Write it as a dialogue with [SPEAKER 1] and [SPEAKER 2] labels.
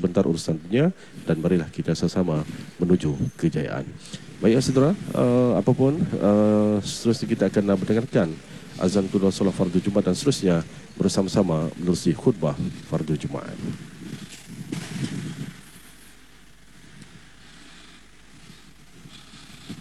[SPEAKER 1] sebentar urusan dunia, dan marilah kita sama-sama menuju kejayaan. Baik saudara, apapun seterusnya kita akan mendengarkan azan kedua solat fardu Jumaat dan seterusnya bersama-sama menerusi khutbah fardu Jumaat.